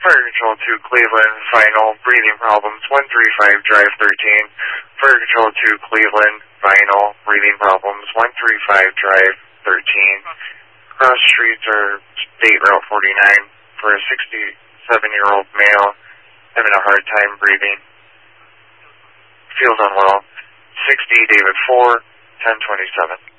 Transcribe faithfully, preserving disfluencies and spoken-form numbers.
Fire Control to Cleveland, final, breathing problems, one three five, drive thirteen. Fire Control to Cleveland, final, breathing problems, one three five, drive thirteen. Cross streets are State Route forty-nine for a sixty-seven-year-old male having a hard time breathing. Feels unwell. sixty, David four, ten twenty-seven.